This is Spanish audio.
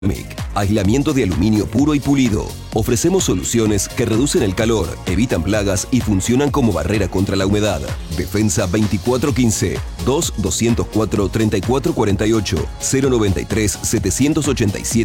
Aislamiento de aluminio puro y pulido. Ofrecemos soluciones que reducen el calor, evitan plagas y funcionan como barrera contra la humedad. Defensa 2415 2-204-3448 093 787